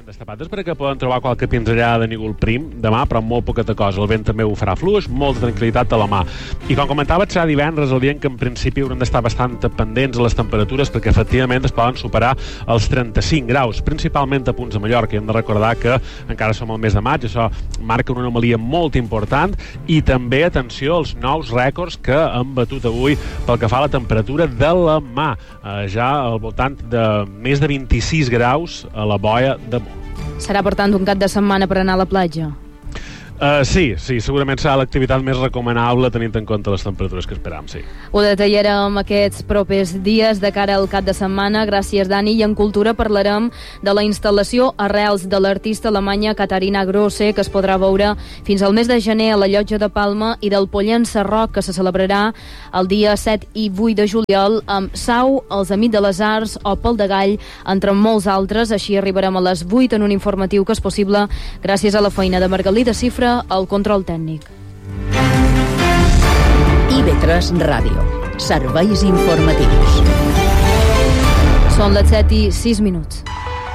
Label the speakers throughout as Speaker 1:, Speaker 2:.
Speaker 1: lleugerament destapat. Espero que poden trobar qualque pinzellada de nígol prim demà, però molt poqueta cosa. El vent també ho farà fluix, molta tranquil·litat a la mà. I com comentava, serà divendres, el dia en què en principi haurem d'estar bastant pendents a les temperatures, perquè efectivament es poden superar els 35 graus, principalment a punts de Mallorca. I hem de recordar que encara som al mes de maig, això marca una anomalia molt important, i també, atenció, als nous rècords que han batut avui pel que fa a la temperatura de la mà. Ja al voltant de més de 26 graus a la Boia de Munt.
Speaker 2: Serà, per tant, un cap de setmana per anar a la platja?
Speaker 1: Sí, segurament serà l'activitat més recomanable tenint en compte les temperatures que esperam, sí.
Speaker 2: Ho detallarem aquests propers dies de cara al cap de setmana. Gràcies, Dani. I en cultura parlarem de la instal·lació Arrels de l'artista alemanya Katharina Grosse, que es podrà veure fins al mes de gener a la Llotja de Palma, i del Pollença Rock, que se celebrarà el dia 7 i 8 de juliol amb Sau, els Amics de les Arts o Pel de Gall, entre molts altres. Així arribarem a les 8 en un informatiu que és possible gràcies a la feina de Margalida Cifra al control tècnic.
Speaker 3: IB3 Ràdio. Serveis informatius.
Speaker 2: Són les 7:06.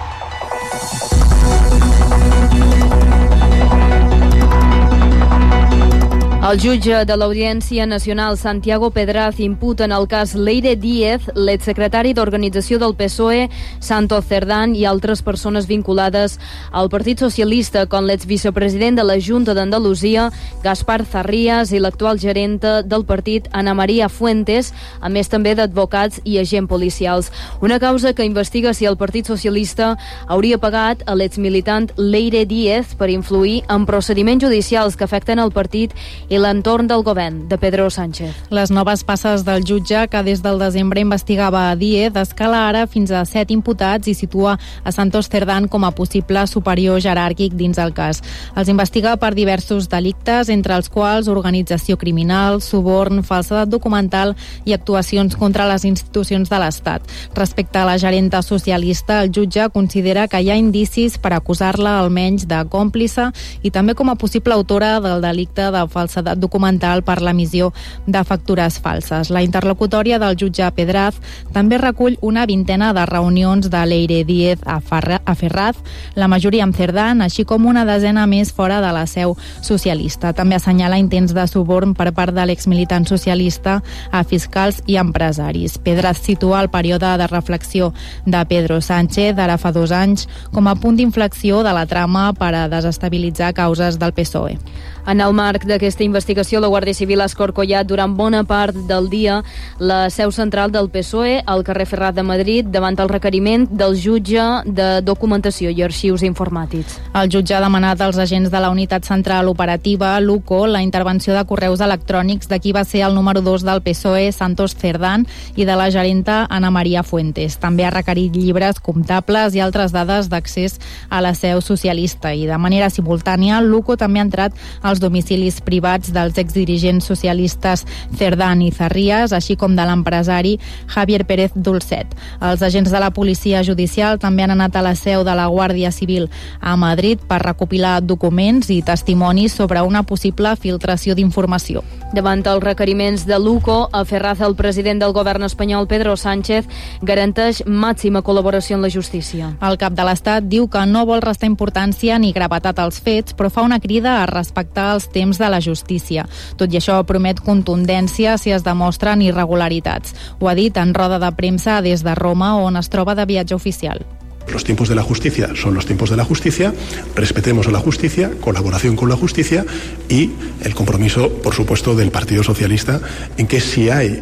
Speaker 2: El jutge de l'Audiència Nacional, Santiago Pedraz, imputa en el cas Leire Díez, l'exsecretari d'Organització del PSOE, Santos Cerdán, i altres persones vinculades al Partit Socialista, com l'exvicepresident de la Junta d'Andalusia, Gaspar Zarrías, i l'actual gerenta del partit, Ana María Fuentes, a més també d'advocats i agents policials. Una causa que investiga si el Partit Socialista hauria pagat a l'exmilitant Leire Díez per influir en procediments judicials que afecten el partit i l'entorn del govern de Pedro Sánchez.
Speaker 4: Les noves passes del jutge, que des del desembre investigava a Díez, escala ara fins a 7 imputats i situa a Santos Cerdán com a possible superior jeràrquic dins el cas. Els investiga per diversos delictes, entre els quals organització criminal, suborn, falsedat documental i actuacions contra les institucions de l'Estat. Respecte a la gerenta socialista, el jutge considera que hi ha indicis per acusar-la almenys de còmplice i també com a possible autora del delicte de falsedat documental per l'emissió de factures falses. La interlocutòria del jutge Pedraz també recull una vintena de reunions de Leire Díez a Ferraz, la majoria amb Cerdán, així com una desena més fora de la seu socialista. També assenyala intents de suborn per part de l'exmilitant socialista a fiscals i empresaris. Pedraz situa el període de reflexió de Pedro Sánchez, ara fa 2 anys, com a punt d'inflexió de la trama per a desestabilitzar causes del PSOE.
Speaker 2: En el marc d'aquesta investigació, la Guàrdia Civil ha escorcollat durant bona part del dia la seu central del PSOE al carrer Ferraz de Madrid davant el requeriment del jutge de documentació i arxius informàtics.
Speaker 4: El jutge ha demanat als agents de la Unitat Central Operativa, l'UCO, la intervenció de correus electrònics de qui va ser el número 2 del PSOE, Santos Cerdán, i de la gerenta Ana María Fuentes. També ha requerit llibres comptables i altres dades d'accés a la seu socialista, i de manera simultània l'UCO també ha entrat als domicilis privats dels exdirigents socialistes Cerdán i Zarrías, així com de l'empresari Javier Pérez Dulcet. Els agents de la policia judicial també han anat a la seu de la Guàrdia Civil a Madrid per recopilar documents i testimonis sobre una possible filtració d'informació.
Speaker 2: Davant els requeriments de l'UCO, a Ferraz, el president del govern espanyol, Pedro Sánchez, garanteix màxima col·laboració en la justícia.
Speaker 4: El cap de l'Estat diu que no vol restar importància ni gravetat als fets, però fa una crida a respectar els temps de la justícia. Tot i això, promet contundència si es demostren irregularitats. Ho ha dit en roda de premsa des de Roma, on es troba de viatge oficial.
Speaker 5: Los tiempos de la justicia son los tiempos de la justicia, respetemos a la justicia, colaboración con la justicia y el compromiso, por supuesto, del Partido Socialista en que si hay,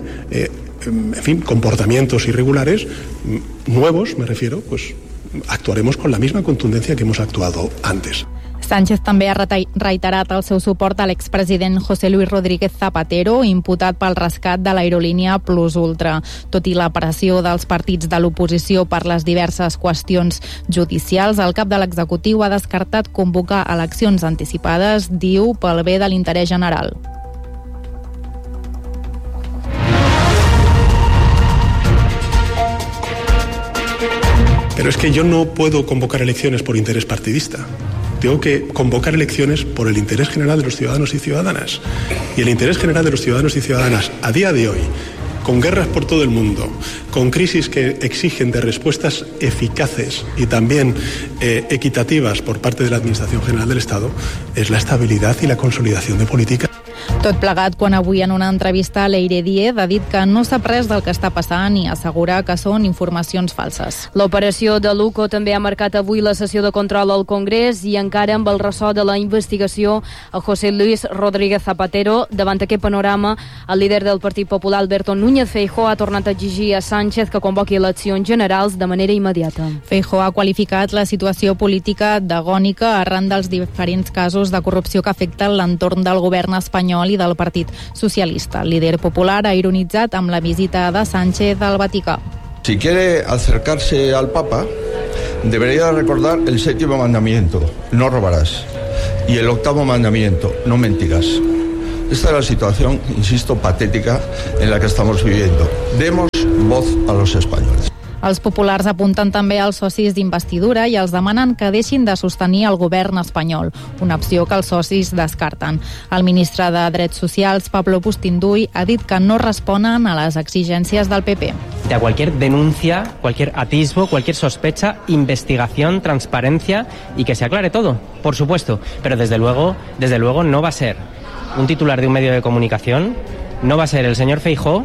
Speaker 5: comportamientos irregulares, nuevos, me refiero, pues actuaremos con la misma contundencia que hemos actuado antes.
Speaker 4: Sánchez també ha reiterat el seu suport a l'expresident José Luis Rodríguez Zapatero, imputat pel rescat de l'aerolínia Plus Ultra. Tot i la pressió dels partits de l'oposició per les diverses qüestions judicials, el cap de l'executiu ha descartat convocar eleccions anticipades, diu, pel bé de l'interès general.
Speaker 5: Pero es que yo no puedo convocar elecciones por interés partidista. Tengo que convocar elecciones por el interés general de los ciudadanos y ciudadanas. Y el interés general de los ciudadanos y ciudadanas a día de hoy, con guerras por todo el mundo, con crisis que exigen de respuestas eficaces y también equitativas por parte de la Administración General del Estado, es la estabilidad y la consolidación de políticas.
Speaker 4: Tot plegat quan avui en una entrevista a Leire Díez ha dit que no sap res del que està passant i assegura que són informacions falses.
Speaker 2: L'operació de Luco també ha marcat avui la sessió de control al Congrés i encara amb el ressò de la investigació a José Luis Rodríguez Zapatero. Davant aquest panorama, el líder del Partit Popular, Alberto Núñez Feijóo, ha tornat a exigir a Sánchez que convoqui eleccions generals de manera immediata.
Speaker 4: Feijóo ha qualificat la situació política d'agònica arran dels diferents casos de corrupció que afecten l'entorn del govern espanyol i del Partit Socialista. El líder popular ha ironitzat amb la visita de Sánchez al Vaticà.
Speaker 6: Si quiere acercarse al Papa, debería recordar el 7º mandamiento, no robarás, y el 8º mandamiento, no mentirás. Esta es la situación, insisto, patética en la que estamos viviendo. Demos voz a los españoles.
Speaker 4: Els populars apunten també als socis d'investidura i els demanen que deixin de sostenir el govern espanyol, una opció que els socis descarten. El ministre de Drets Socials, Pablo Bustinduy, ha dit que no responen a les exigències del PP.
Speaker 7: De cualquier denuncia, cualquier atisbo, cualquier sospecha, investigación, transparencia y que se aclare todo, por supuesto. Pero desde luego no va a ser un titular de un medio de comunicación, no va a ser el señor Feijóo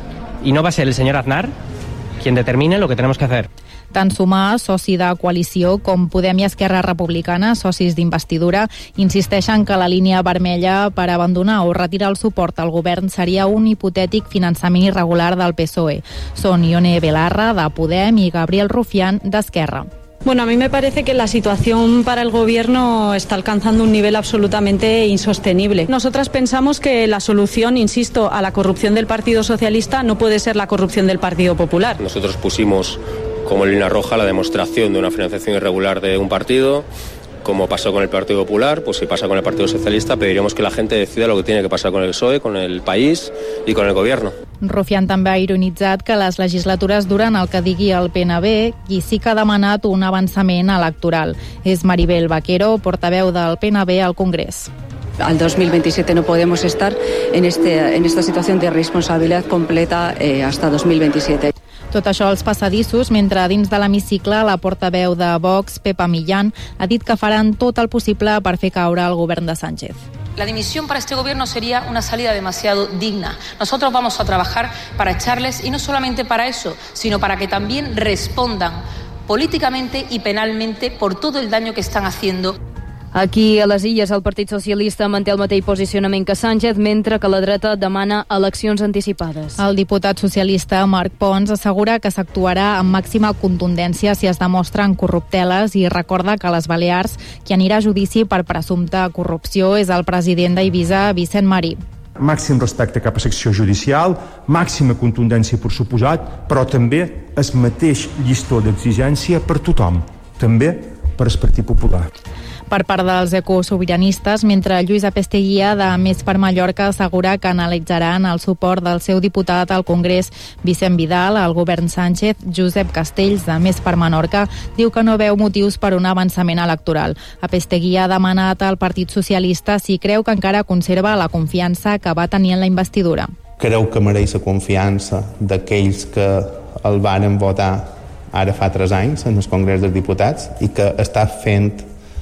Speaker 7: y no va a ser el señor Aznar quien determine lo que tenemos que hacer.
Speaker 4: Tant Sumar, soci de coalició, com Podem i Esquerra Republicana, socis d'investidura, insisteixen que la línia vermella per abandonar o retirar el suport al govern seria un hipotètic finançament irregular del PSOE. Són Ione Belarra, de Podem, i Gabriel Rufián, d'Esquerra.
Speaker 8: Bueno, a mí me parece que la situación para el gobierno está alcanzando un nivel absolutamente insostenible. Nosotras pensamos que la solución, insisto, a la corrupción del Partido Socialista no puede ser la corrupción del Partido Popular.
Speaker 9: Nosotros pusimos como línea roja la demostración de una financiación irregular de un partido. Como pasó con el Partido Popular, pues si pasa con el Partido Socialista, pediremos que la gente decida lo que tiene que pasar con el PSOE, con el país y con el gobierno.
Speaker 4: Rufián també ha ironitzat que les legislatures duren el que digui el PNB i sí que ha demanat un avançament electoral. És Maribel Vaquero, portaveu del PNB al Congrés.
Speaker 10: Al 2027 no podemos estar en esta situación de responsabilidad completa hasta 2027.
Speaker 4: Tot això als passadissos, mentre dins de l'hemicicle la portaveu de Vox, Pepa Millán, ha dit que faran tot el possible per fer caure el govern de Sánchez.
Speaker 11: La dimisión para este gobierno sería una salida demasiado digna. Nosotros vamos a trabajar para echarles, y no solamente para eso, sino para que también respondan políticamente y penalmente por todo el daño que están haciendo.
Speaker 2: Aquí a les Illes el Partit Socialista manté el mateix posicionament que Sánchez, mentre que la dreta demana eleccions anticipades.
Speaker 4: El diputat socialista Marc Pons assegura que s'actuarà amb màxima contundència si es demostren corrupteles i recorda que a les Balears qui anirà a judici per presumpta corrupció és el president d'Eivissa, Vicent Marí.
Speaker 12: Màxim respecte cap a secció judicial, màxima contundència per suposat, però també el mateix llistó d'exigència per tothom, també per el Partit Popular.
Speaker 4: Per part dels ecosobiranistes, mentre Lluís Apesteguia, de Més per Mallorca, assegura que analitzaran el suport del seu diputat al Congrés, Vicent Vidal, al govern Sánchez. Josep Castells, de Més per Menorca, diu que no veu motius per un avançament electoral. Apesteguia ha demanat al Partit Socialista si creu que encara conserva la confiança que va tenir en la investidura.
Speaker 13: Creu que mereix la confiança d'aquells que el varen votar ara fa 3 anys en el Congrés dels Diputats i que està fent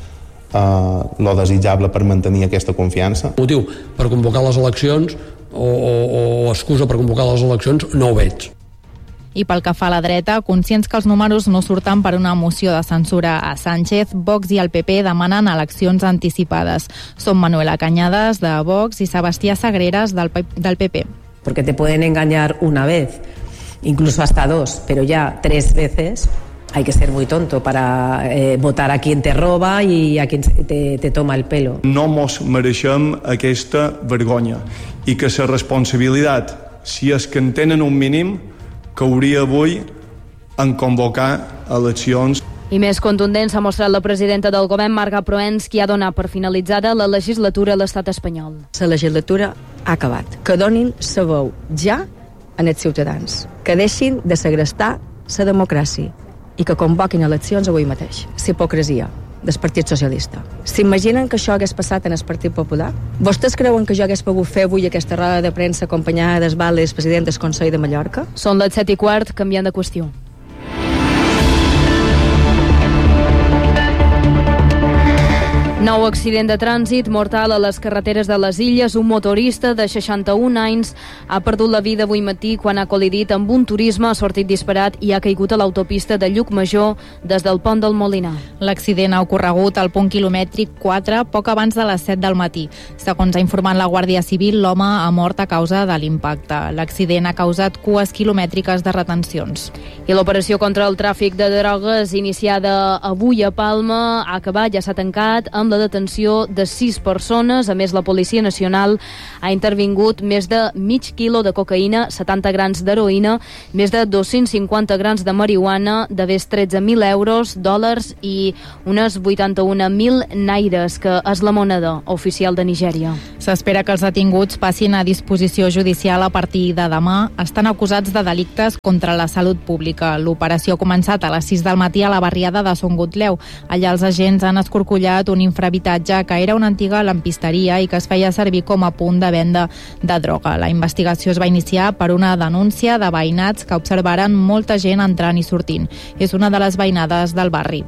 Speaker 13: lo desitjable per mantenir aquesta confiança.
Speaker 14: Motiu per convocar les eleccions o excusa per convocar les eleccions no ho veig.
Speaker 4: I pel que fa a la dreta, conscients que els números no surten per una moció de censura a Sánchez, Vox i el PP demanen eleccions anticipades. Són Manuela Cañadas, de Vox, i Sebastià Sagreras, del PP.
Speaker 15: Porque te pueden engañar una vez, incluso hasta 2, pero ya 3 veces... Hay que ser muy tonto para votar a quien te roba y a quien te toma el pelo.
Speaker 16: No mos mereixem aquesta vergonya i que la responsabilitat, si és que en tenen un mínim, cauria avui en convocar eleccions.
Speaker 2: I més contundent s'ha mostrat la presidenta del govern, Marga Proens, qui ha donat per finalitzada la legislatura a l'estat espanyol.
Speaker 10: La legislatura ha acabat. Que donin sa veu ja en els ciutadans. Que deixin de segrestar la democràcia i que convoquin eleccions avui mateix. La hipocresia
Speaker 17: del Partit Socialista. S'imaginen que això hagués passat en el Partit Popular? Vostès creuen que jo hagués pogut fer avui aquesta roda de premsa acompanyada del Val del president del Consell de Mallorca?
Speaker 2: Són les 7:15, canviant de qüestió. Nou accident de trànsit mortal a les carreteres de les Illes. Un motorista de 61 anys ha perdut la vida avui matí quan ha col·lidit amb un turisme, ha sortit disparat i ha caigut a l'autopista de Llucmajor des del pont del Molinar.
Speaker 4: L'accident ha ocorregut al punt quilomètric 4 poc abans de les 7 del matí. Segons ha informat la Guàrdia Civil, l'home ha mort a causa de l'impacte. L'accident ha causat cues quilomètriques de retencions.
Speaker 2: I l'operació contra el tràfic de drogues, iniciada avui a Palma, ha acabat, ja s'ha tancat, amb la detenció de 6 persones. A més, la Policia Nacional ha intervingut més de mig quilo de cocaïna, 70 grans d'heroïna, més de 250 grans de marihuana, de més 13.000 euros, dòlars i unes 81.000 naires, que és la moneda oficial de Nigèria.
Speaker 4: S'espera que els detinguts passin a disposició judicial a partir de demà. Estan acusats de delictes contra la salut pública. L'operació ha començat a les 6 del matí a la barriada de Son Gotleu. Allà els agents han escorcollat un infrahabitatge que era una antiga lampisteria i que es feia servir com a punt de venda de droga. La investigació es va iniciar per una denúncia de veïnats que observaren molta gent entrant i sortint. És una de les veïnades del barri.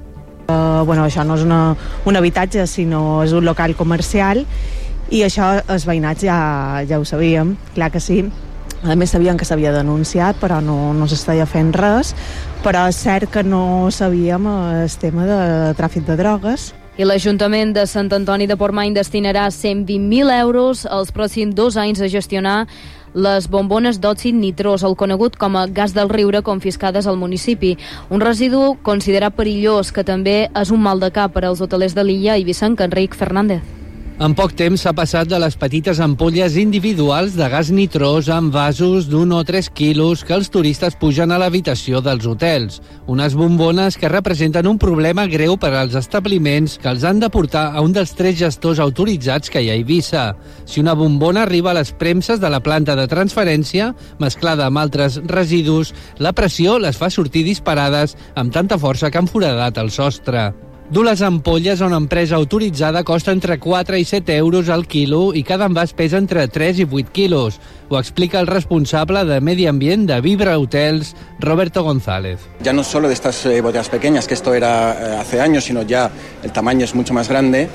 Speaker 18: Això no és un habitatge, sinó és un local comercial, i això els veïnats ja ho sabíem, clar que sí. A més sabíem que s'havia denunciat, però no s'estava fent res, però és cert que no sabíem el tema de tràfic de drogues.
Speaker 2: I l'Ajuntament de Sant Antoni de Portmany destinarà 120.000 euros els pròxims 2 anys a gestionar les bombones d'òxid nitrós, el conegut com a gas del riure, confiscades al municipi. Un residu considerat perillós, que també és un mal de cap per als hotelers de l'illa. I Vicent Enric Fernández.
Speaker 19: En poc temps s'ha passat de les petites ampolles individuals de gas nitrós en vasos d'1 o 3 quilos que els turistes pugen a l'habitació dels hotels. Unes bombones que representen un problema greu per als establiments, que els han de portar a un dels 3 gestors autoritzats que hi ha a Eivissa. Si una bombona arriba a les premses de la planta de transferència, mesclada amb altres residus, la pressió les fa sortir disparades amb tanta força que han foradat el sostre. Dur les ampolles a una empresa autoritzada costa entre 4 i 7 euros al quilo i cada envàs pesa entre 3 i 8 quilos. Ho explica el responsable de Medi Ambient de Vibra Hotels, Roberto González.
Speaker 20: Ya no solo de estas botellas pequeñas, que esto era hace años, sino ya el tamaño es mucho más grande.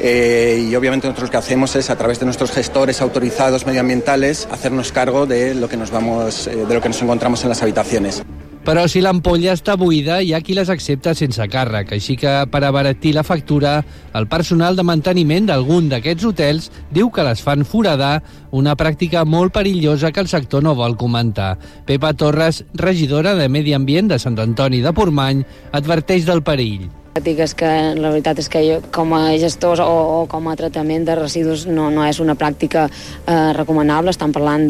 Speaker 20: Y obviamente nosotros lo que hacemos es, a través de nuestros gestores autorizados medioambientales, hacernos cargo de lo que nos encontramos en las habitaciones.
Speaker 19: Però si l'ampolla està buida, hi ha qui les accepta sense càrrec, així que per abaratir la factura, el personal de manteniment d'algun d'aquests hotels diu que les fan foradar, una pràctica molt perillosa que el sector no vol comentar. Pepa Torres, regidora de Medi Ambient de Sant Antoni de Portmany, adverteix del perill.
Speaker 21: És que la veritat és que jo, com a gestors o com a tractament de residus, no és una pràctica recomanable. Estan parlant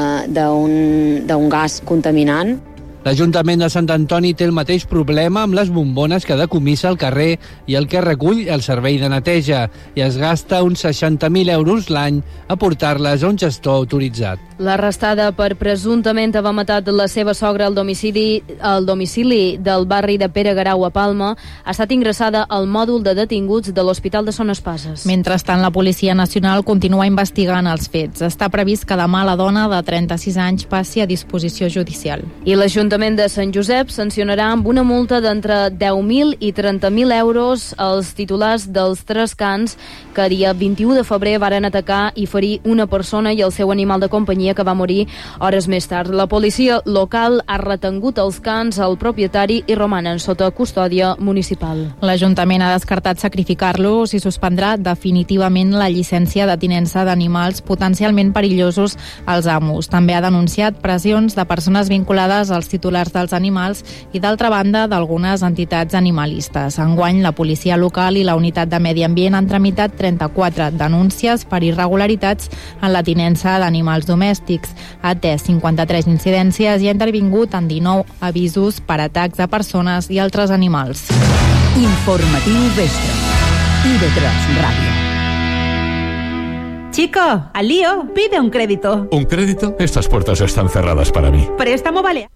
Speaker 21: d'un gas contaminant.
Speaker 19: L'Ajuntament de Sant Antoni té el mateix problema amb les bombones que decomissa al carrer i el que recull el servei de neteja, i es gasta uns 60.000 euros l'any a portar-les a un gestor autoritzat.
Speaker 2: L'arrestada per presumptament haver matat la seva sogra al domicili del barri de Pere Garau a Palma ha estat ingressada al mòdul de detinguts de l'Hospital de Son Espases.
Speaker 4: Mentrestant, la Policia Nacional continua investigant els fets. Està previst que demà la dona de 36 anys passi a disposició judicial.
Speaker 2: I l'Ajuntament de Sant Josep sancionarà amb una multa d'entre 10.000 i 30.000 euros els titulars dels 3 cans que dia 21 de febrer varen atacar i ferir una persona i el seu animal de companyia, que va morir hores més tard. La policia local ha retengut els cans al propietari i romanen sota custòdia municipal.
Speaker 4: L'Ajuntament ha descartat sacrificar-los i suspendrà definitivament la llicència de tinença d'animals potencialment perillosos als amos. També ha denunciat pressions de persones vinculades als titulars dels animals i, d'altra banda, d'algunes entitats animalistes. Enguany, la policia local i la unitat de Medi Ambient han tramitat 34 denúncies per irregularitats en la tinença d'animals domèstics. Ha atès 53 incidències i ha intervingut en 19 avisos per atacs a persones i altres animals.
Speaker 3: Informatiu Vespre. IB3 Radio.
Speaker 22: Chico, al lío, pide un crédito.
Speaker 23: ¿Un crédito? Estas puertas están cerradas para mí.
Speaker 22: Préstamo Balear.